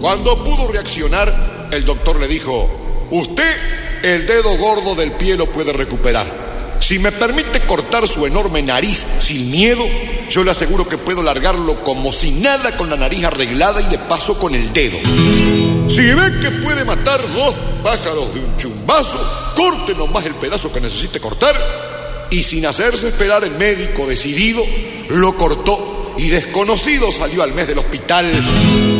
Cuando pudo reaccionar, el doctor le dijo: usted el dedo gordo del pie lo puede recuperar. Si me permite cortar su enorme nariz sin miedo, yo le aseguro que puedo largarlo como si nada, con la nariz arreglada y de paso con el dedo. Si ve que puede matar 2 pájaros de un chumbazo, corte nomás el pedazo que necesite cortar. Y sin hacerse esperar, el médico, decidido, lo cortó y desconocido salió al mes del hospital.